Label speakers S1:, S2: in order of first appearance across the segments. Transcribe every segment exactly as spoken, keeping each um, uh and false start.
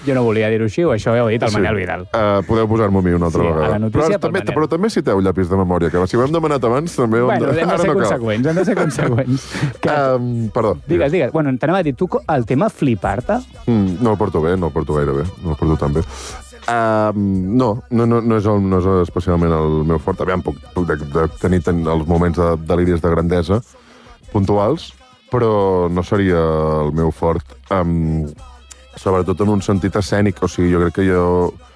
S1: Jo no volia dir-ho així, o això ho ha dit el
S2: Sí.
S1: Manel Vidal.
S2: Uh, podeu posar-me a mi una altra
S1: Sí, a
S2: vegada.
S1: la notícia
S2: però,
S1: pel
S2: també,
S1: Manel.
S2: però també citeu llapis de memòria, que si ho hem demanat abans també... ho
S1: Bueno, hem de
S2: ara
S1: ser
S2: no cal.
S1: conseqüents, hem de ser conseqüents. Que...
S2: Um, perdó.
S1: Digues, digues. Bueno, t'anava a dir, tu el tema flipar-te...
S2: Mm, no el porto bé, no el porto gaire bé. No el porto tan bé. Um, no, no, no, no, és el, no és especialment el meu fort. Aviam, puc, puc de, de tenir ten, els moments de deliris de grandesa puntuals, però no seria el meu fort. Um, sobretot en un sentit escènic. O sigui, jo crec que jo...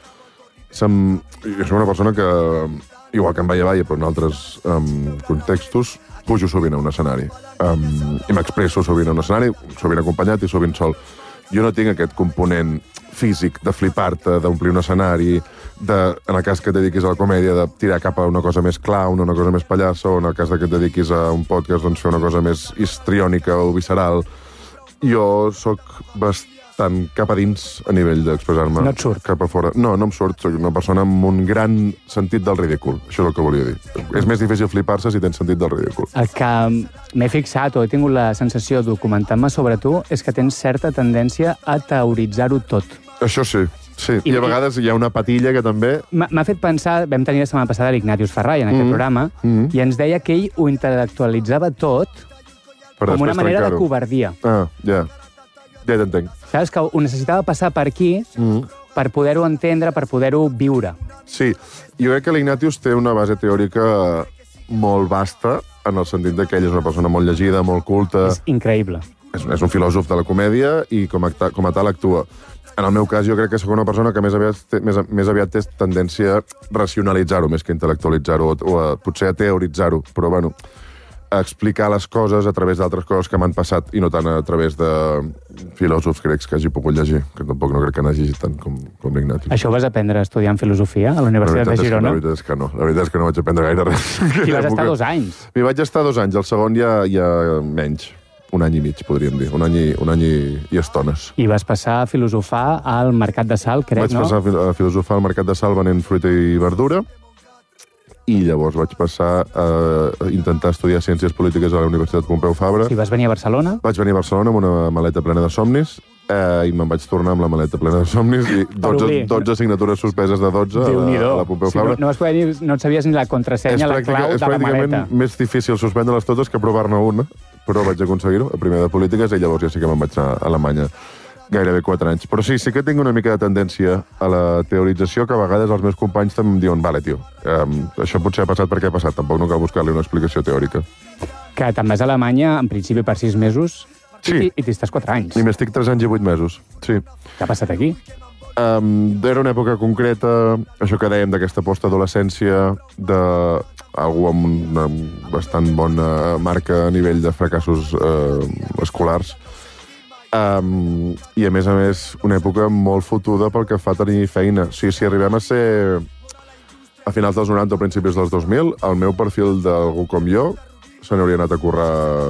S2: Sem, jo soc una persona que, igual que en Valle Valle, però en altres um, contextos, pujo sovint a un escenari. Um, I m'expresso sovint a un escenari, sovint acompanyat i sovint sol. Jo no tinc aquest component físic de flipar-te, d'omplir un escenari, de, en el cas que et dediquis a la comèdia, de tirar cap a una cosa més clown, una cosa més pallassa, o en el cas de que et dediquis a un podcast, doncs fer una cosa més histriònica o visceral. Jo sóc bastant cap a dins a nivell d'expressar-me.
S1: No et surt?
S2: Cap a fora. No, no em surt. Soc una persona amb un gran sentit del ridícul. Això és el que volia dir. És més difícil flipar-se si tens sentit del ridícul.
S1: El que m'he fixat o he tingut la sensació documentant-me sobre tu és que tens certa tendència a teoritzar-ho tot.
S2: Això sí, sí. I,
S1: I-
S2: I a vegades hi ha una patilla que també...
S1: M'ha m'ha fet pensar, vam tenir la setmana passada l'Ignatius Ferrai en aquest
S2: Mhm.
S1: programa,
S2: Mhm.
S1: i ens deia que ell ho intel·lectualitzava tot
S2: Per
S1: com una
S2: després
S1: manera de
S2: trencar-ho.
S1: covardia.
S2: Ah, ja. Ja t'entenc.
S1: Saps? Que ho necessitava passar per aquí
S2: Mm.
S1: per poder-ho entendre, per poder-ho viure.
S2: Sí, jo crec que l'Ignatius té una base teòrica molt vasta, en el sentit de que ell és una persona molt llegida, molt culta,
S1: És increïble.
S2: és, és un filòsof de la comèdia i com a, ta- com a tal actua. En el meu cas, jo crec que sóc una persona que més aviat té, més, més aviat té tendència a racionalitzar-ho més que intel·lectualitzar-ho, o, o a, potser a teoritzar-ho, però bueno, a explicar les coses a través d'altres coses que m'han passat i no tant a través de filòsofs grecs que hagi pogut llegir, que tampoc no crec que n'hagi llegit tant com, com l'Ignatius.
S1: Això ho vas aprendre estudiant filosofia a la
S2: La
S1: Universitat
S2: veritat,
S1: de
S2: és que,
S1: Girona?
S2: la veritat és que no. La veritat és que no vaig aprendre gaire res.
S1: Hi vas estar dos anys.
S2: M'hi vaig estar dos anys. El segon ja, ja menys. Un any i mig, podríem dir. Un any i, un any i, i estones.
S1: I vas passar a filosofar al Mercat de Sal, crec,
S2: Vaig
S1: no?
S2: passar a fil- a filosofar al mercat de Sal venent fruita i verdura i llavors vaig passar a intentar estudiar Ciències Polítiques a la Universitat Pompeu Fabra.
S1: I vas venir a Barcelona?
S2: Vaig venir a Barcelona amb una maleta plena de somnis eh, i me'n vaig tornar amb la maleta plena de somnis i dotze,
S1: obrir.
S2: dotze assignatures suspeses de dotze a,
S1: Déu-n'hi-do.
S2: a la Pompeu
S1: Si no,
S2: Fabra.
S1: no, vas poder dir, no et sabies ni la contrasenya, la clau
S2: és
S1: de la
S2: pràcticament
S1: maleta.
S2: més difícil suspendre-les totes que provar-ne una, però vaig aconseguir-ho, a primer de polítiques, i llavors ja sí que me'n vaig anar a Alemanya gairebé quatre anys. Però sí, sí que tinc una mica de tendència a la teorització, que a vegades els meus companys també em diuen vale, tio, um, això potser ha passat perquè ha passat, tampoc no cal buscar-li una explicació teòrica.
S1: Que te'n vas a Alemanya, en principi, per sis mesos,
S2: Sí.
S1: i, i t'hi estàs quatre anys.
S2: I m'estic tres anys i vuit mesos, sí.
S1: Què ha passat aquí?
S2: Um, era una època concreta, això que dèiem d'aquesta postadolescència, d'algú amb una bastant bona marca a nivell de fracassos eh, escolars, um, i a més a més una època molt fotuda pel que fa a tenir feina. O sigui, si arribem a ser a finals dels noranta o principis dels dos mil, el meu perfil d'algú com jo se n'hauria anat a currar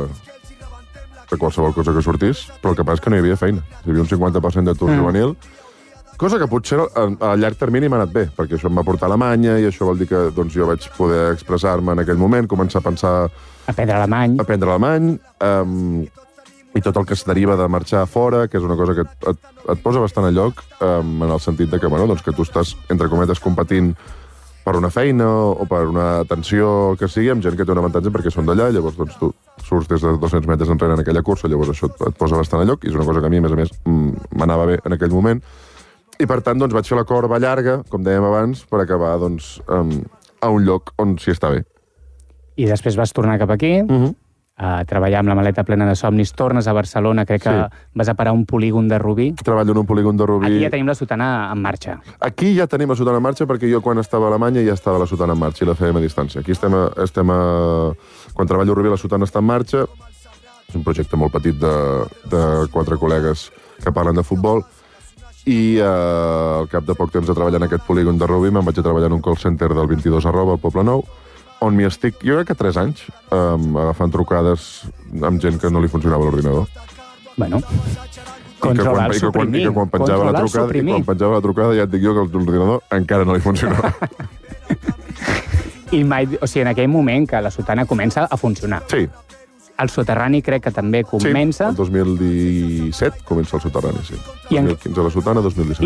S2: de qualsevol cosa que sortís, però el que passa és que no hi havia feina. Hi havia un cinquanta per cent d'atur
S1: Mm.
S2: juvenil, cosa que potser a, a llarg termini m'ha anat bé, perquè això em va portar a Alemanya i això vol dir que doncs, jo vaig poder expressar-me en aquell moment, començar a pensar,
S1: Aprendre alemany.
S2: aprendre alemany, um, i tot el que es deriva de marxar a fora, que és una cosa que et, et, et posa bastant a lloc, um, en el sentit de que, bueno, doncs que tu estàs, entre cometes, competint per una feina o per una atenció que sigui, amb gent que té un avantatge perquè són d'allà, llavors doncs, tu surts des de dos-cents metres enrere en aquella cursa, llavors això et, et posa bastant a lloc, i és una cosa que a mi, a més a més, mm, m'anava bé en aquell moment. I per tant, doncs, vaig fer la corba llarga, com dèiem abans, per acabar doncs, um, a un lloc on s'hi està bé.
S1: I després vas tornar cap aquí,
S2: Uh -huh.
S1: a treballar amb la maleta plena de somnis, tornes a Barcelona, crec que
S2: Sí.
S1: vas a parar a un polígon de Rubí.
S2: Treballo en un polígon de Rubí.
S1: Aquí ja tenim la sotana en marxa.
S2: Aquí ja tenim la sotana en marxa, perquè jo quan estava a Alemanya ja estava la sotana en marxa i la fèiem a distància. Aquí estem a, estem a... Quan treballo a Rubí la sotana està en marxa. És un projecte molt petit de, de quatre col·legues que parlen de futbol. I eh, al cap de poc temps de treballar en aquest polígon de Rubí me'n vaig a treballar en un call center del vint-i-dos arroba al Poble Nou, on m'hi estic, jo crec que tres anys, um, agafant trucades amb gent que no li funcionava l'ordinador.
S1: Bueno,
S2: I que
S1: controlar,
S2: quan, i que quan,
S1: suprimir.
S2: i que quan penjava la
S1: Controlar,
S2: trucada, i
S1: suprimir.
S2: quan penjava la trucada ja et dic jo que l'ordinador encara no li funcionava.
S1: I mai, o sigui, en aquell moment que la sotana comença a funcionar.
S2: Sí,
S1: El soterrani crec que també comença.
S2: sí, el dos mil disset comença el soterrani, sí.
S1: I en-
S2: dos mil quinze la sotana, dos mil disset.